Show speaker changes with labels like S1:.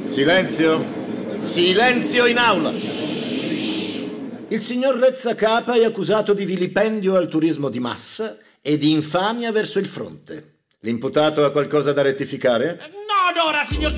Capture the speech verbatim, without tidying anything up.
S1: Silenzio. Silenzio in aula.
S2: Il signor Rezza Capa è accusato di vilipendio al turismo di massa e di infamia verso il fronte. L'imputato ha qualcosa da rettificare?
S3: Non ora, signor